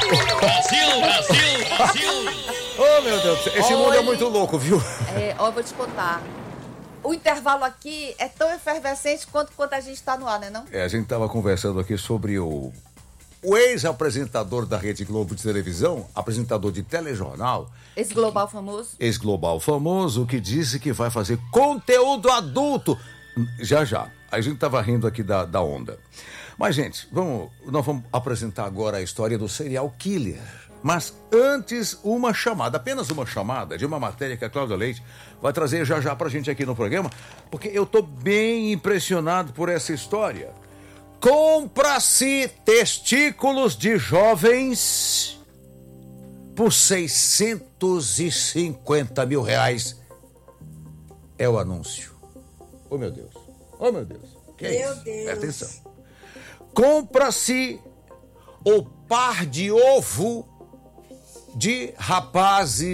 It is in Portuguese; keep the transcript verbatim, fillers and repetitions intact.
Brasil, Brasil, Brasil. Oh, meu Deus do céu. Esse Oi. mundo é muito louco, viu? É, ó, eu vou te contar. O intervalo aqui é tão efervescente quanto, quanto a gente tá no ar, né não? É, a gente estava conversando aqui sobre o, o ex-apresentador da Rede Globo de televisão, apresentador de telejornal, Esse global famoso. ex-global famoso, que disse que vai fazer conteúdo adulto. Já, já. A gente estava rindo aqui da, da onda. Mas, gente, vamos, nós vamos apresentar agora a história do serial killer. Mas antes, uma chamada, apenas uma chamada de uma matéria que a Cláudia Leite vai trazer já já pra gente aqui no programa, porque eu tô bem impressionado por essa história. Compra-se testículos de jovens por seiscentos e cinquenta mil reais. É o anúncio. Oh, meu Deus. Oh, meu Deus. Que é Meu isso? Deus. Presta atenção. Compra-se o par de ovo de rapazes